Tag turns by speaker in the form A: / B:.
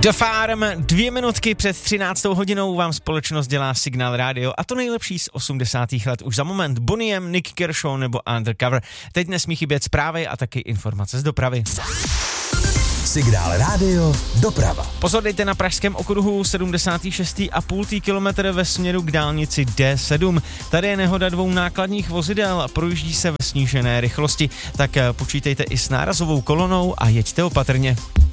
A: The Farm, 2 minutky před 13. hodinou vám společnost dělá Signál Radio a to nejlepší z 80. let. Už za moment Bonnie M, Nick Kershaw nebo Undercover. Teď nesmí chybět zprávy a taky informace z dopravy.
B: Signál Radio doprava.
A: Pozor, dejte na pražském okruhu 76,5 kilometr ve směru k dálnici D7. Tady je nehoda 2 nákladních vozidel, projíždí se ve snížené rychlosti, tak počítejte i s nárazovou kolonou a jeďte opatrně.